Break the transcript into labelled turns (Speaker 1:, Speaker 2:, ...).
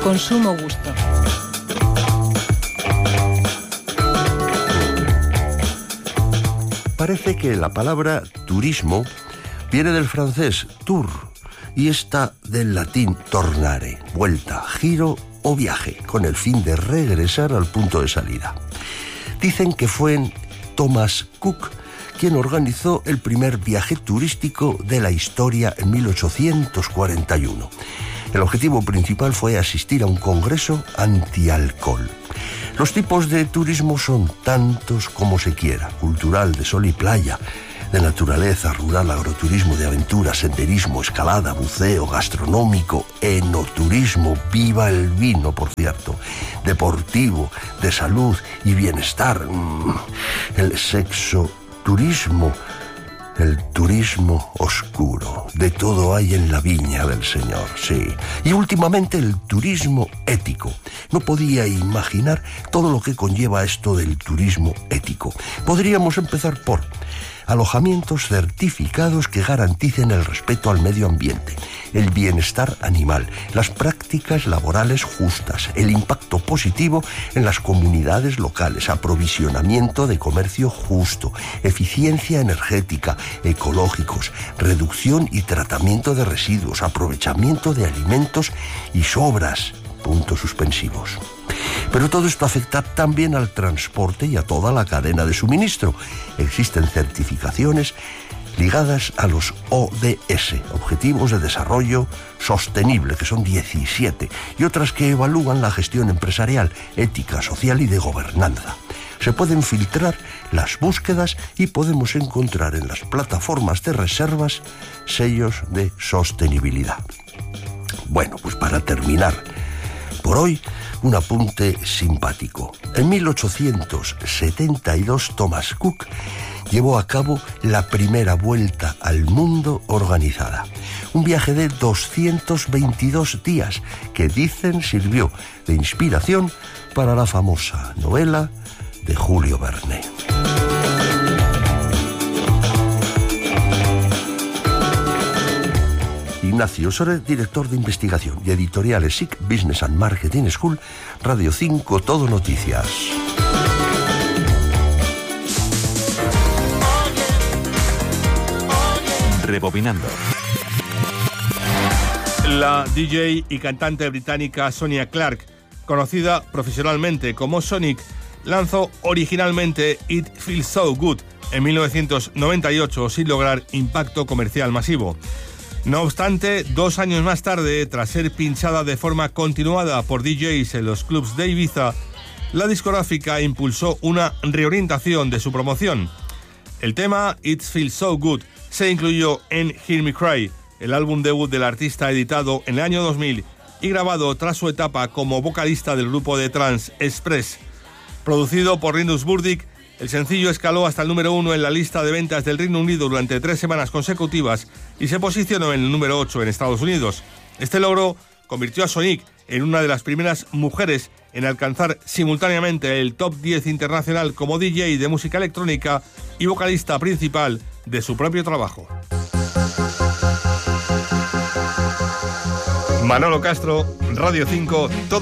Speaker 1: con sumo gusto.
Speaker 2: Parece que la palabra turismo viene del francés tour y esta del latín tornare, vuelta, giro o viaje, con el fin de regresar al punto de salida. Dicen que fue Thomas Cook quien organizó el primer viaje turístico de la historia en 1841. El objetivo principal fue asistir a un congreso antialcohol. Los tipos de turismo son tantos como se quiera: cultural, de sol y playa, de naturaleza, rural, agroturismo, de aventura, senderismo, escalada, buceo, gastronómico, enoturismo, viva el vino, por cierto, deportivo, de salud y bienestar, el sexoturismo, el turismo oscuro. De todo hay en la viña del Señor, sí. Y últimamente el turismo ético. No podía imaginar todo lo que conlleva esto del turismo ético. Podríamos empezar por alojamientos certificados que garanticen el respeto al medio ambiente, el bienestar animal, las prácticas laborales justas, el impacto positivo en las comunidades locales, aprovisionamiento de comercio justo, eficiencia energética, ecológicos, reducción y tratamiento de residuos, aprovechamiento de alimentos y sobras, puntos suspensivos. Pero todo esto afecta también al transporte y a toda la cadena de suministro. Existen certificaciones ligadas a los ODS, Objetivos de Desarrollo Sostenible, que son 17, y otras que evalúan la gestión empresarial, ética, social y de gobernanza. Se pueden filtrar las búsquedas y podemos encontrar en las plataformas de reservas sellos de sostenibilidad. Bueno, pues para terminar, por hoy, un apunte simpático. En 1872, Thomas Cook llevó a cabo la primera vuelta al mundo organizada. Un viaje de 222 días que dicen sirvió de inspiración para la famosa novela de Julio Verne. Ignacio Soler, director de investigación y editoriales SIC Business and Marketing School, Radio 5 Todo Noticias.
Speaker 3: Rebobinando.
Speaker 4: La DJ y cantante británica Sonia Clarke, conocida profesionalmente como Sonic, lanzó originalmente It Feels So Good en 1998 sin lograr impacto comercial masivo. No obstante, 2 años más tarde, tras ser pinchada de forma continuada por DJs en los clubs de Ibiza, la discográfica impulsó una reorientación de su promoción. El tema It Feels So Good se incluyó en Hear Me Cry, el álbum debut del artista editado en el año 2000 y grabado tras su etapa como vocalista del grupo de trance Express. Producido por Linus Burdick, el sencillo escaló hasta el número 1 en la lista de ventas del Reino Unido durante 3 semanas consecutivas y se posicionó en el número 8 en Estados Unidos. Este logro convirtió a Sonic en una de las primeras mujeres en alcanzar simultáneamente el top 10 internacional como DJ de música electrónica y vocalista principal de su propio trabajo. Manolo Castro, Radio 5, todo